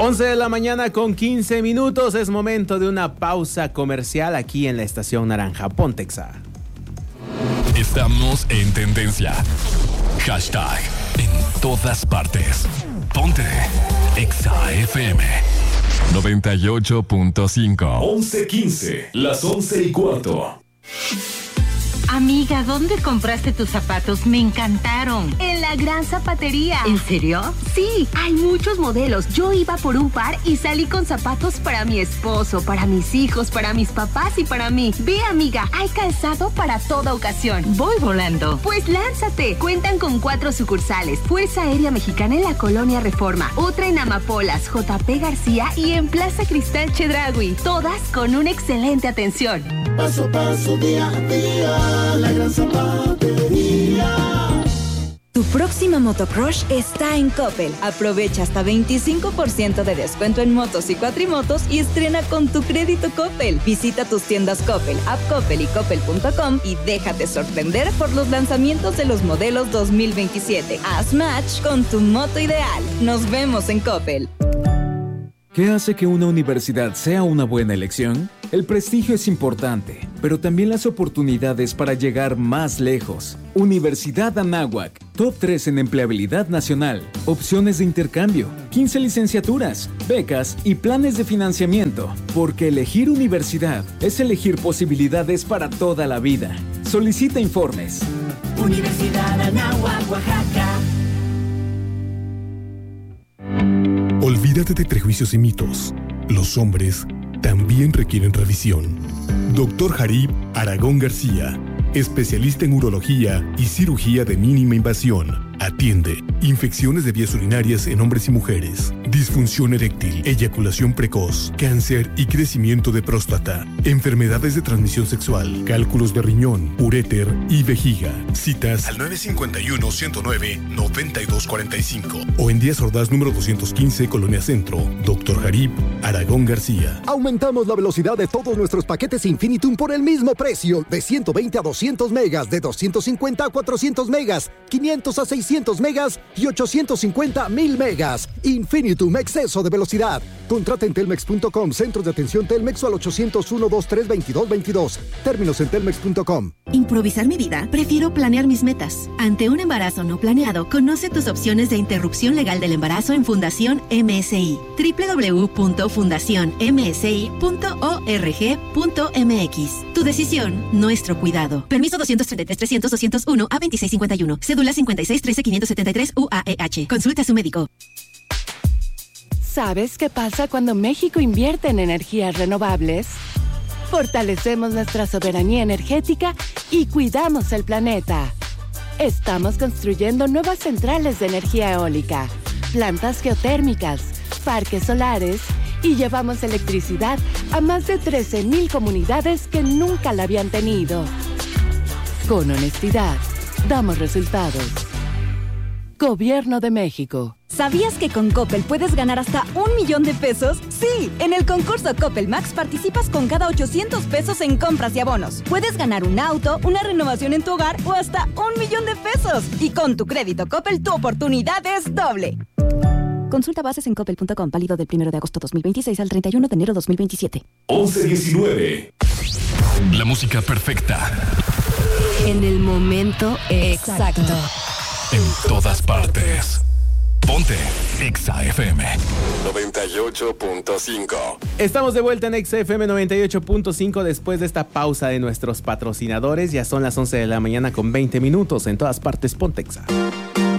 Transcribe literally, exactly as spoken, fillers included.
once de la mañana con quince minutos. Es momento de una pausa comercial aquí en la estación Naranja. Ponte Exa. Estamos en tendencia. Hashtag en todas partes. Ponte Exa F M noventa y ocho punto cinco. once quince, las once y cuarto. Amiga, ¿dónde compraste tus zapatos? Me encantaron. En la Gran Zapatería. ¿En serio? Sí, hay muchos modelos. Yo iba por un par y salí con zapatos para mi esposo, para mis hijos, para mis papás y para mí. Ve, amiga, hay calzado para toda ocasión. Voy volando. Pues lánzate. Cuentan con cuatro sucursales. Fuerza Aérea Mexicana en la Colonia Reforma, otra en Amapolas, J P García y en Plaza Cristal Chedraui. Todas con una excelente atención. Paso a paso, día a día, la Gran Zapatería. Tu próxima motocrush está en Coppel. Aprovecha hasta veinticinco por ciento de descuento en motos y cuatrimotos y estrena con tu crédito Coppel. Visita tus tiendas Coppel, App Coppel y Coppel punto com y déjate sorprender por los lanzamientos de los modelos dos mil veintisiete. Haz match con tu moto ideal. Nos vemos en Coppel. ¿Qué hace que una universidad sea una buena elección? El prestigio es importante, pero también las oportunidades para llegar más lejos. Universidad Anáhuac, top tres en empleabilidad nacional, opciones de intercambio, quince licenciaturas, becas y planes de financiamiento. Porque elegir universidad es elegir posibilidades para toda la vida. Solicita informes. Universidad Anáhuac, Oaxaca. Olvídate de prejuicios y mitos. Los hombres también requieren revisión. Doctor Jarib Aragón García, especialista en urología y cirugía de mínima invasión. Atiende infecciones de vías urinarias en hombres y mujeres, disfunción eréctil, eyaculación precoz, cáncer y crecimiento de próstata, enfermedades de transmisión sexual, cálculos de riñón, uréter y vejiga. Citas al nueve cinco uno, ciento nueve, noventa y dos cuarenta y cinco o en Díaz Ordaz número doscientos quince, Colonia Centro. Doctor Jarib Aragón García. Aumentamos la velocidad de todos nuestros paquetes Infinitum por el mismo precio, de ciento veinte a doscientos megas, de doscientos cincuenta a cuatrocientos megas, quinientos a seiscientos megas y ochocientos cincuenta a mil megas. Infinitum, exceso de velocidad. Contrata en telmex punto com, centros de atención Telmex o al ochocientos uno, veintitrés, veintidós, veintidós. Términos en telmex punto com. ¿Improvisar mi vida? Prefiero planear mis metas. Ante un embarazo no planeado, conoce tus opciones de interrupción legal del embarazo en Fundación M S I. doble u doble u doble u punto fundación m s i punto org punto m x. Tu decisión, nuestro cuidado. Permiso doscientos treinta y tres, trescientos, doscientos uno a veintiséis cincuenta y uno. Cédula cincuenta y seis, trece, quinientos setenta y tres U A E H. Consulta a su médico. ¿Sabes qué pasa cuando México invierte en energías renovables? Fortalecemos nuestra soberanía energética y cuidamos el planeta. Estamos construyendo nuevas centrales de energía eólica, plantas geotérmicas, parques solares y llevamos electricidad a más de trece mil comunidades que nunca la habían tenido. Con honestidad, damos resultados. Gobierno de México. ¿Sabías que con Coppel puedes ganar hasta un millón de pesos? Sí, en el concurso Coppel Max participas con cada ochocientos pesos en compras y abonos. Puedes ganar un auto, una renovación en tu hogar o hasta un millón de pesos. Y con tu crédito Coppel, tu oportunidad es doble. Consulta bases en coppel punto com, válido del primero de agosto dos mil veintiséis al treinta y uno de enero dos mil veintisiete. once diecinueve. La música perfecta. En el momento exacto. En todas partes. Ponte Exa F M noventa y ocho punto cinco. Estamos de vuelta en Exa F M noventa y ocho punto cinco después de esta pausa de nuestros patrocinadores. Ya son las once de la mañana con veinte minutos. En todas partes, ponte Exa.